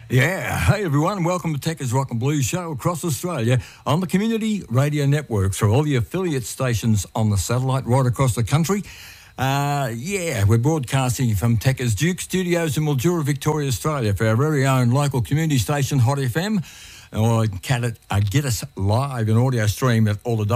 Yeah, hey everyone, welcome to Techers Rock and Blues Show across Australia on the Community Radio Network through all the affiliate stations on the satellite right across the country. We're broadcasting from Techers Duke Studios in Mildura, Victoria, Australia for our very own local community station, Hot FM. Or get us live in audio stream at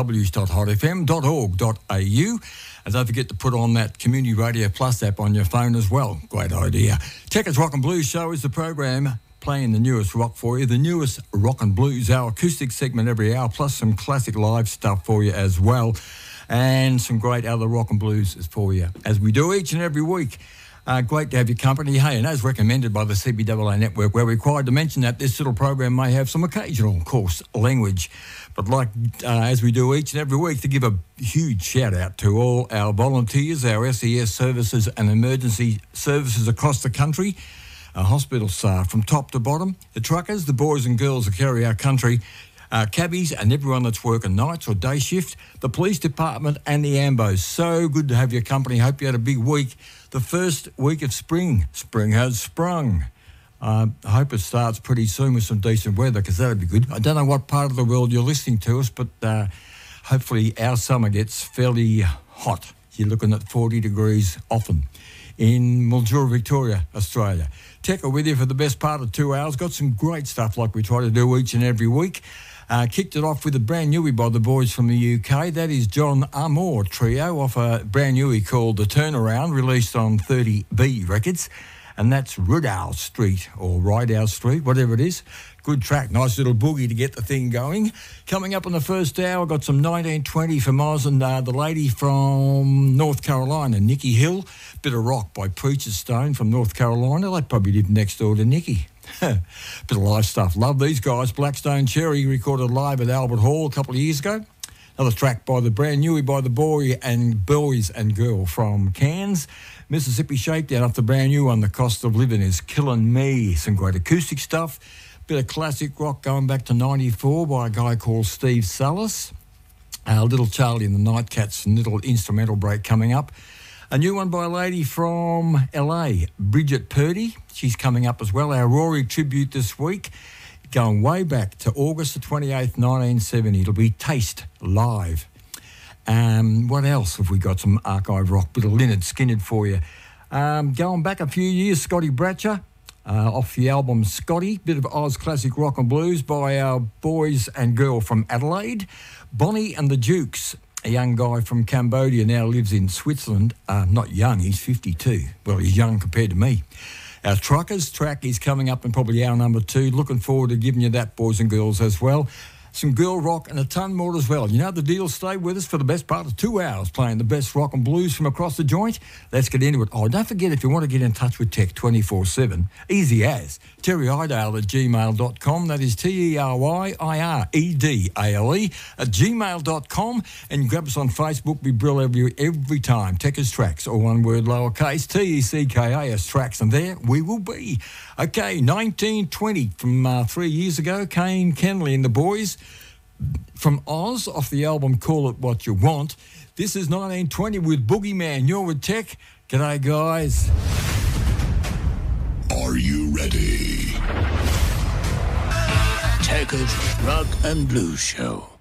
allthews.hotfm.org.au. And don't forget to put on that Community Radio Plus app on your phone as well. Great idea. Techers Rock and Blues Show is the program playing the newest rock for you, the newest rock and blues, our acoustic segment every hour, plus some classic live stuff for you as well, and some great other rock and blues for you, as we do each and every week. Great to have your company. Hey, and as recommended by the CBAA Network, we're required to mention that this little program may have some occasional coarse language. But as we do each and every week, to give a huge shout-out to all our volunteers, our SES services and emergency services across the country, our hospital staff from top to bottom, the truckers, the boys and girls that carry our country, cabbies and everyone that's working nights or day shift, the police department and the AMBOs. So good to have your company. Hope you had a big week. The first week of spring. Spring has sprung. I hope it starts pretty soon with some decent weather, because that'd be good. I don't know what part of the world you're listening to us, but hopefully our summer gets fairly hot. You're looking at 40 degrees often in Mildura, Victoria, Australia. Tech are with you for the best part of 2 hours. Got some great stuff like we try to do each and every week. Kicked it off with a brand newie by the boys from the UK. That is John Amor Trio off a brand newie called The Turnaround, released on 30B Records. And that's Rideau Street, or Rideau Street, whatever it is. Good track, nice little boogie to get the thing going. Coming up in the first hour, got some 1920 from Oz and the lady from North Carolina, Nikki Hill. Bit of rock by Preacher's Stone from North Carolina. They probably live next door to Nikki. Bit of live stuff. Love these guys. Blackstone Cherry recorded live at Albert Hall a couple of years ago. Another track by the brand newie by the boys and girl from Cairns. Mississippi Shakedown off the brand new one. The Cost of Living is Killing Me. Some great acoustic stuff. Bit of classic rock going back to 94 by a guy called Steve Salas. Little Charlie and the Nightcats, and little instrumental break coming up. A new one by a lady from LA, Bridget Purdy. She's coming up as well. Our Rory tribute this week, going way back to August the 28th, 1970. It'll be Taste Live. What else have we got? Some archive rock, bit of Lynyrd Skynyrd for you. Going back a few years, Scotty Bratcher, off the album Scotty, bit of Oz classic rock and blues by our boys and girl from Adelaide. Bonnie and the Dukes, a young guy from Cambodia, now lives in Switzerland. Not young, he's 52. Well, he's young compared to me. Our Truckers track is coming up in probably hour number 2. Looking forward to giving you that, boys and girls, as well. Some girl rock and a ton more as well. You know the deal. Stay with us for the best part of 2 hours playing the best rock and blues from across the joint. Let's get into it. Oh, don't forget, if you want to get in touch with Tech 24/7, easy as terryidale@gmail.com. That is TERYIREDALE @gmail.com. And grab us on Facebook. We brill every time. Techers Tracks, or one word lowercase, TECKAS Tracks. And there we will be. Okay, 1920 from 3 years ago. Kane Kenley and the boys from Oz off the album Call It What You Want. This is 1920 with Boogeyman. You're with Tech. G'day, guys. Are you ready? Techers Rock and Blues Show.